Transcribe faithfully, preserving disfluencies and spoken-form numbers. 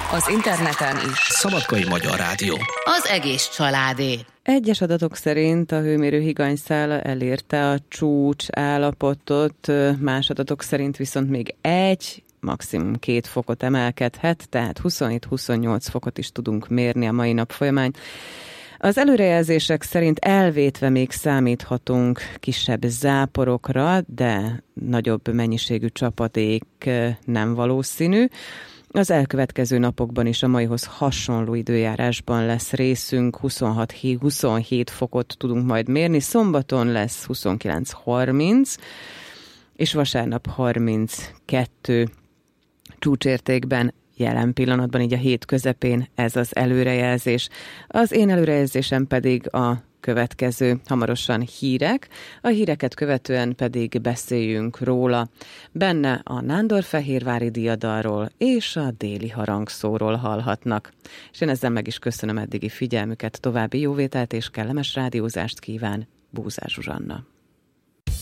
az interneten is. Szabadkai Magyar Rádió. Az egész családé. Egyes adatok szerint a hőmérő higanyszála elérte a csúcs állapotot, más adatok szerint viszont még egy, maximum két fokot emelkedhet, tehát huszonhét-huszonnyolc fokot is tudunk mérni a mai nap folyamán. Az előrejelzések szerint elvétve még számíthatunk kisebb záporokra, de nagyobb mennyiségű csapadék nem valószínű. Az elkövetkező napokban is a maihoz hasonló időjárásban lesz részünk, huszonhat-huszonhét fokot tudunk majd mérni, szombaton lesz huszonkilenc-harminc, és vasárnap harminckettő csúcsértékben. Jelen pillanatban, így a hét közepén ez az előrejelzés. Az én előrejelzésem pedig a következő, hamarosan hírek, a híreket követően pedig beszéljünk róla. Benne a nándorfehérvári diadalról és a déli harangszóról hallhatnak. És én ezzel meg is köszönöm eddigi figyelmüket, további jóvételt és kellemes rádiózást kíván Búzár Zsuzsanna.